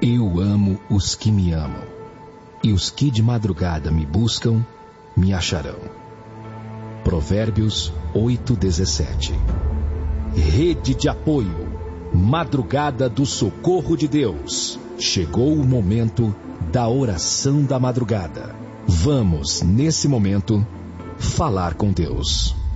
Eu amo os que me amam, e os que de madrugada me buscam, me acharão. Provérbios 8:17. Rede de apoio, madrugada do socorro de Deus. Chegou o momento da oração da madrugada. Vamos, nesse momento, falar com Deus.